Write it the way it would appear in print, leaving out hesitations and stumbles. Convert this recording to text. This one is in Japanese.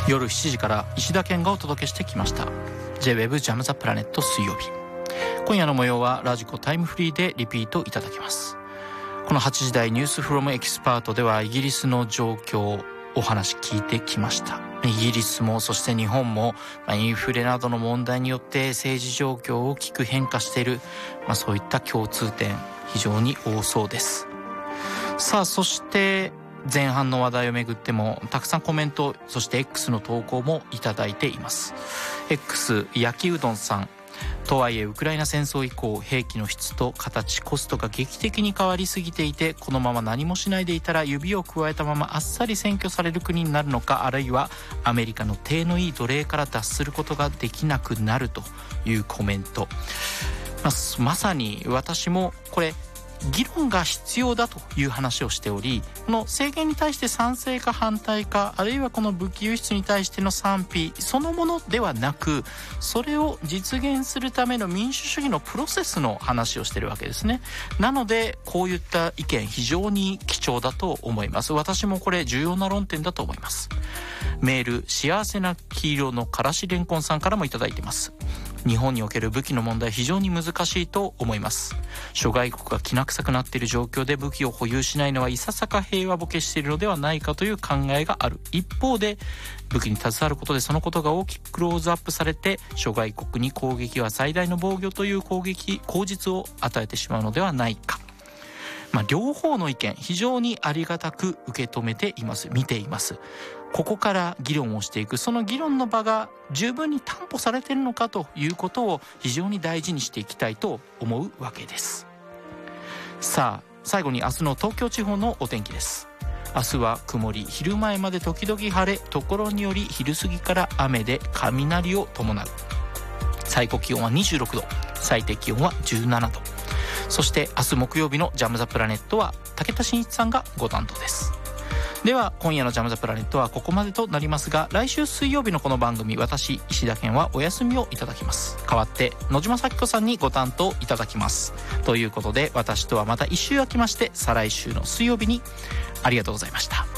夜7時から石田健がお届けしてきました J-WEB ジャムザプラネット水曜日。今夜の模様はラジコタイムフリーでリピートいただきます。この8時台ニュースフロムエキスパートではイギリスの状況お話聞いてきました。イギリスもそして日本もインフレなどの問題によって政治状況を大きく変化している、そういった共通点非常に多そうです。さあそして前半の話題をめぐってもたくさんコメント、そして X の投稿もいただいています。 X 焼きうどんさん、とはいえウクライナ戦争以降兵器の質と形コストが劇的に変わりすぎていて、このまま何もしないでいたら指をくわえたままあっさり占拠される国になるのか、あるいはアメリカの体のいい奴隷から脱することができなくなるというコメント、まさに私もこれ議論が必要だという話をしており、この制限に対して賛成か反対か、あるいはこの武器輸出に対しての賛否そのものではなく、それを実現するための民主主義のプロセスの話をしているわけですね。なのでこういった意見非常に貴重だと思います。私もこれ重要な論点だと思います。メール幸せな黄色のからしれんこんさんからもいただいています。日本における武器の問題非常に難しいと思います。諸外国がきな臭くなっている状況で武器を保有しないのはいささか平和ボケしているのではないかという考えがある一方で、武器に携わることでそのことが大きくクローズアップされて諸外国に攻撃は最大の防御という口実を与えてしまうのではないか。両方の意見非常にありがたく受け止めています、見ています。ここから議論をしていく、その議論の場が十分に担保されているのかということを非常に大事にしていきたいと思うわけです。さあ最後に明日の東京地方のお天気です。明日は曇り、昼前まで時々晴れ、ところにより昼過ぎから雨で雷を伴う。最高気温は26度、最低気温は17度。そして明日木曜日のジャムザプラネットは武田真一さんがご担当です。では今夜のジャムザプラネットはここまでとなりますが、来週水曜日のこの番組、私石田健はお休みをいただきます。代わって野島咲子さんにご担当いただきます。ということで私とはまた1週空きまして再来週の水曜日に。ありがとうございました。